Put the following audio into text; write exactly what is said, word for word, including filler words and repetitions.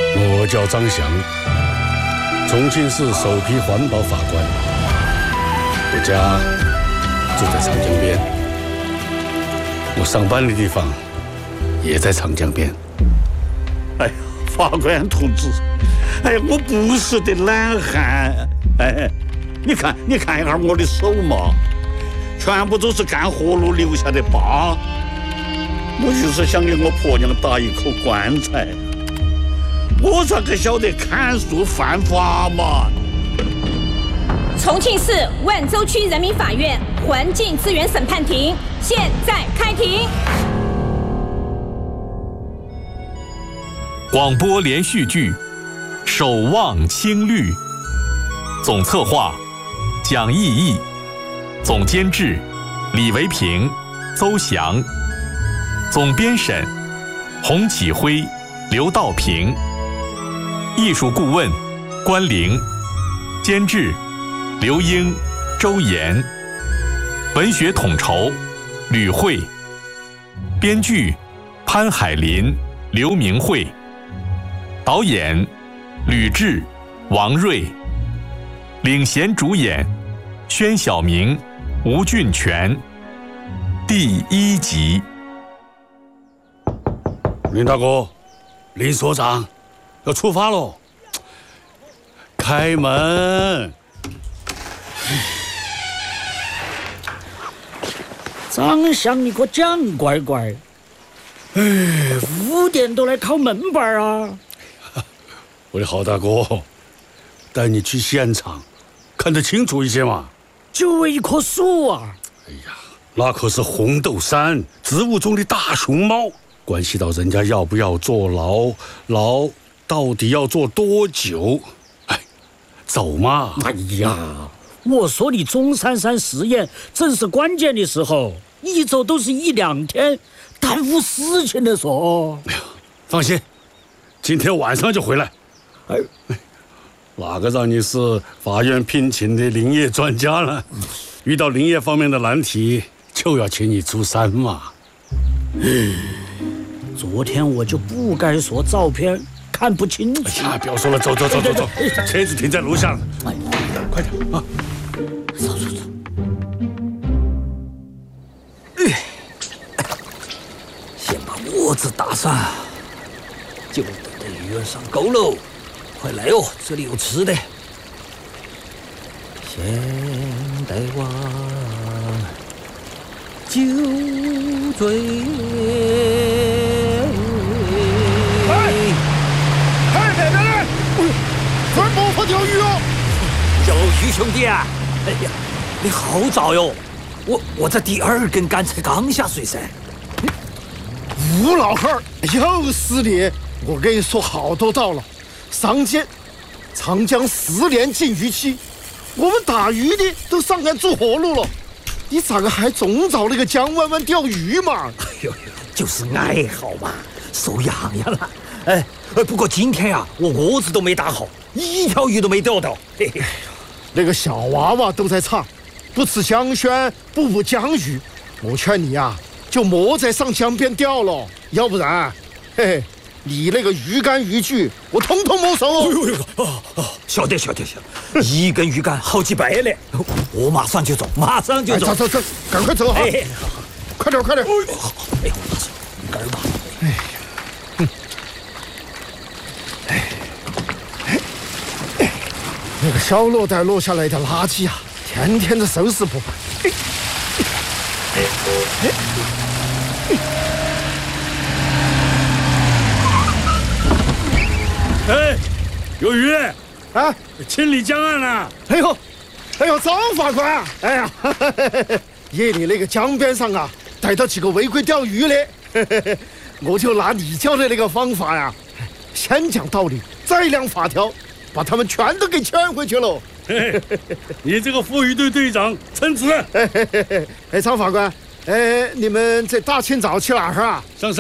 我叫张翔，重庆市首批环保法官。我家住在长江边，我上班的地方也在长江边。 哎呀，法官同志，哎呀，我不是的懒汉，哎，你看，你看一下我的手嘛，全部都是干活路留下的疤。我就是想给我婆娘打一口棺材，我咋个晓得砍树犯法嘛？ 重庆市万州区人民法院环境资源审判庭现在开庭。 广播连续剧《守望青绿》，总策划蒋毅毅，总监制李维平、邹翔，总编审洪启辉、刘道平，艺术顾问关凌，监制刘英、周岩，文学统筹吕慧，编剧潘海林、刘明慧，导演吕志、王瑞，领衔主演宣晓明、吴俊全。第一集。 林大哥，林所长，要出发喽！开门！ 张翔，你个蒋乖乖，哎，五点多来考门板啊！ 我的好大哥，带你去现场，看得清楚一些嘛。 就为一棵树啊！ 哎呀，那可是红豆杉，植物中的大熊猫，关系到人家要不要坐牢，牢到底要坐多久？哎，走嘛！ 哎呀，我说你钟珊珊实验正是关键的时候，一走都是一两天，耽误事情的说。 哎呀，放心，今天晚上就回来。哎，哪个让你是法院聘请的林业专家了？遇到林业方面的难题，就要请你出山嘛。 嗯，昨天我就不该说照片看不清楚。 哎呀，不要说了，走走走走走，车子停在楼下了。哎，快点啊！ 走走走。先把窝子打上，就等着鱼儿上钩喽。快来哦，这里有吃的。现代娃酒醉。 哎，哎，来来来，快帮我钓鱼哦！ 钓鱼兄弟啊，哎呀，你好早哟！我我这第二根杆才刚下水噻。 吴老汉儿又失联，我跟你说好多道了。上届长江四年禁渔期，我们打鱼的都上岸做活路了，你咋个还总找那个江湾湾钓鱼嘛？ 哎呦，就是爱好嘛，手痒痒了。哎，不过今天呀、啊，我窝子都没打好，一条鱼都没钓到。嘿嘿， 那个小娃娃都在唱，不吃江鲜，不捕江鱼。我劝你呀、啊，就莫再上江边钓了，要不然，嘿嘿。你那个鱼竿渔具，我统统没收哦！ 哎呦呦，哦哦，晓得晓得晓得，一根鱼竿好几百嘞，我马上就走，马上就走， 走走走，赶快走哈！ 哎， 快点快点！ 哎呦，好，哎呦，马上，杆儿吧。哎呀，嗯， 哎，哎，那个小落袋落下来的垃圾啊，天天的收拾不完。哎，哎，哎。 哎，有鱼啊！ 清理江岸了。 哎呦，哎呦，张法官，哎呀，夜里那个江边上啊，逮到几个违规钓鱼的，我就拿你教的那个方法呀，先讲道理，再量法条，把他们全都给劝回去了。 你这个妇渔队队长称职。 哎，张法官，哎，你们这大清早去哪儿啊？ 上山。